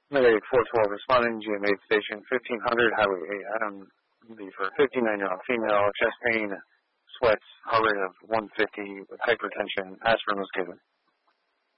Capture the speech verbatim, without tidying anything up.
Mayday four twelve responding, G M eight station, fifteen hundred, Highway eight, Adam, for fifty-nine-year-old female, chest pain, sweats, heart rate of one fifty with hypertension, aspirin was given.